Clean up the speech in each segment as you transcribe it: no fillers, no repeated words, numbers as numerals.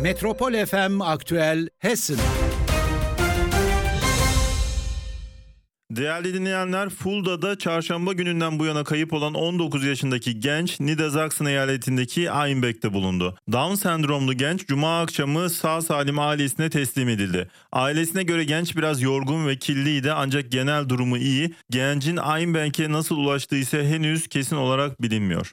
Metropol FM Aktüel Hessen. Değerli dinleyenler, Fulda'da çarşamba gününden bu yana kayıp olan 19 yaşındaki genç Niedersachsen eyaletindeki Einbeck'te bulundu. Down sendromlu genç cuma akşamı sağ salim ailesine teslim edildi. Ailesine göre genç biraz yorgun ve kirliydi ancak genel durumu iyi. Gencin Einbeck'e nasıl ulaştığı ise henüz kesin olarak bilinmiyor.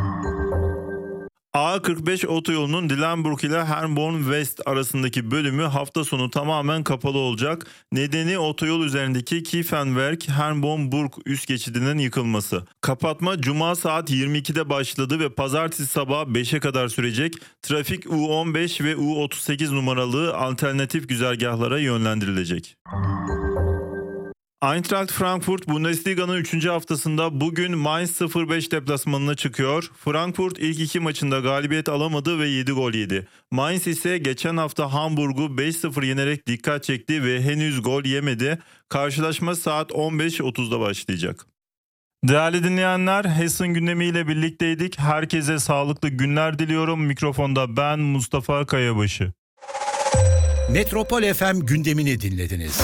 A45 otoyolunun Dillenburg ile Herborn West arasındaki bölümü hafta sonu tamamen kapalı olacak. Nedeni otoyol üzerindeki Kiefenwerk Herborn-Burg üst geçidinin yıkılması. Kapatma cuma saat 22'de başladı ve pazartesi sabah 5'e kadar sürecek. Trafik U15 ve U38 numaralı alternatif güzergahlara yönlendirilecek. Eintracht Frankfurt Bundesliga'nın 3. haftasında bugün Mainz 05 deplasmanına çıkıyor. Frankfurt ilk 2 maçında galibiyet alamadı ve 7 gol yedi. Mainz ise geçen hafta Hamburg'u 5-0 yenerek dikkat çekti ve henüz gol yemedi. Karşılaşma saat 15.30'da başlayacak. Değerli dinleyenler, Hessen gündemiyle birlikteydik. Herkese sağlıklı günler diliyorum. Mikrofonda ben Mustafa Kayabaşı. Metropol FM gündemini dinlediniz.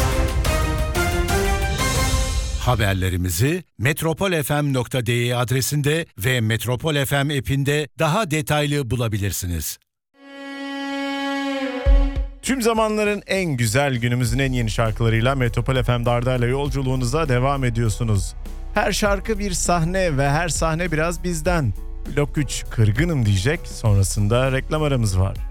Haberlerimizi metropolfm.de adresinde ve Metropol FM app'inde daha detaylı bulabilirsiniz. Tüm zamanların en güzel, günümüzün en yeni şarkılarıyla Metropol FM Darda'yla yolculuğunuza devam ediyorsunuz. Her şarkı bir sahne ve her sahne biraz bizden. Blok 3 kırgınım diyecek, sonrasında reklam aramız var.